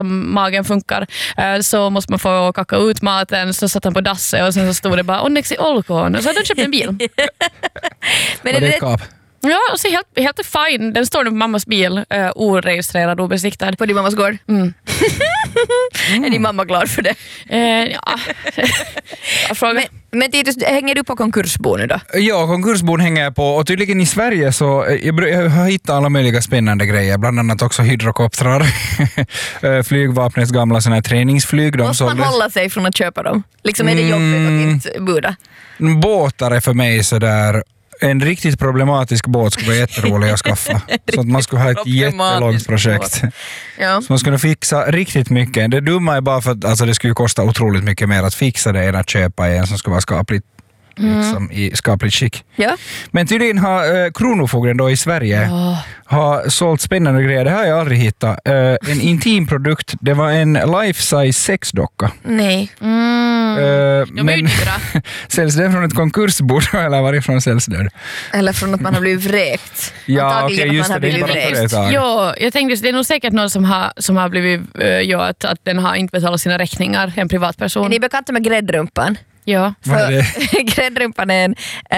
magen funkar, så måste man få kacka ut maten. Så satt han på dasset och sen så stod det bara onneksi olkoon. Och så hade han köpt en bil. Men är det kap? Ja, alltså helt fine. Den står nu på mammas bil, oregistrerad, obesiktad. På din mammas gård? Är din mamma glad för det? Ja. Jag frågar. Men Titus, hänger du på konkursbo nu då? Ja, konkursbon hänger jag på, och tydligen i Sverige så jag har hittat alla möjliga spännande grejer, bland annat också hydrokoptrar, flygvapnets gamla såna här träningsflyg. Måste man hålla sig från att köpa dem? Liksom är det jobbigt att inte buda? Båtar är för mig sådär, en riktigt problematisk båt skulle vara jätterolig att skaffa. Så att man skulle ha ett jättelångt projekt. Ja. Så man skulle fixa riktigt mycket. Det dumma är bara för att alltså, det skulle kosta otroligt mycket mer att fixa det än att köpa en som skulle vara skapligt, liksom, i skapligt skick. Ja. Men tydligen har Kronofogden då i Sverige har sålt spännande grejer. Det har jag aldrig hittat. En intim produkt, det var en life-size sexdocka. Nej. Men säljs det från ett konkursbord eller varifrån säljs det? Eller från att man har blivit vräkt. Ja, okej, just det är bara företag. Ja, jag tänkte det är nog säkert någon som har blivit att den har inte betalat sina räkningar, en privatperson. Är ni bekanta med gräddrumpan? Ja. Gräddrumpan är en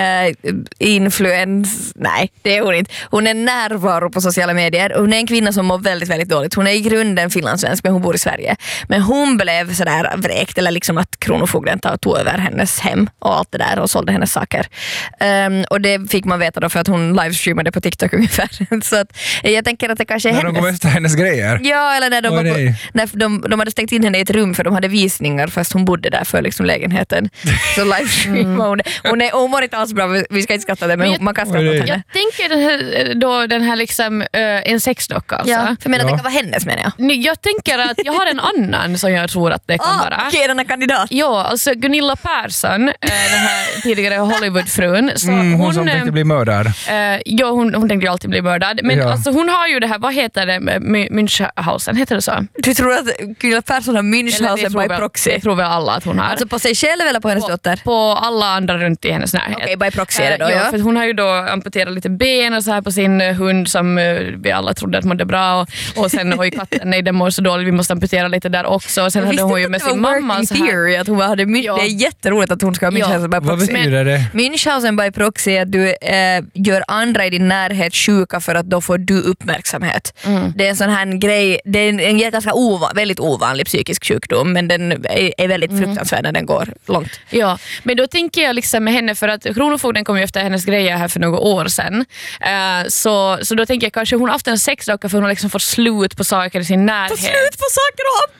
influens... Nej, det är hon inte. Hon är närvaro på sociala medier. Hon är en kvinna som mår väldigt, väldigt dåligt. Hon är i grunden finlandssvensk, men hon bor i Sverige. Men hon blev sådär vräkt, eller liksom att Kronofogden tog över hennes hem och allt det där och sålde hennes saker. Och det fick man veta då för att hon livestreamade på TikTok ungefär. Så att jag tänker att det kanske är när de kom efter hennes grejer? Ja, eller när de hade stängt in henne i ett rum för de hade visningar fast hon bodde där för liksom lägenheten. Så livestreamade hon mår inte alls bra, vi ska inte skratta det, men man kan skratta åt henne. Jag tänker den här liksom en sexdocka alltså. Ja, för det kan vara hennes, menar jag. Jag tänker att jag har en annan som jag tror att det kan vara. Okej, den här kandidat. Ja, alltså Gunilla Persson, den här tidigare Hollywoodfrun. Så hon som tänkte bli mördad. Ja, hon tänkte ju alltid bli mördad. Men alltså, hon har ju det här, vad heter det, Münchhausen, heter det så? Du tror att Gunilla Persson har Münchhausen by proxy? Det tror väl alla att hon har. Alltså på sig själv eller på hennes dotter? På alla andra runt i hennes närhet. Okej, by proxy är det då, ja. För hon har ju då amputerat lite ben och så här på sin hund som vi alla trodde att mådde bra. Och sen har ju katten, nej den mår så dåligt, vi måste amputera lite där också. Och sen hade hon ju med sin mamma så här. Theory, att hon hade det är jätteroligt att hon ska ha Münchhausen by proxy. Vad betyder det? Münchhausen by proxy är att du gör andra i din närhet sjuka för att då får du uppmärksamhet. Det är en sån här grej, det är en ganska väldigt ovanlig psykisk sjukdom, men den är väldigt fruktansvärd när den går långt. Ja, men då tänker jag liksom med henne, för att Kronofogden kom ju efter hennes grejer här för några år sedan. Så då tänker jag kanske hon har haft en sexdocka för hon har liksom fått slut på saker i sin närhet. Få slut på saker och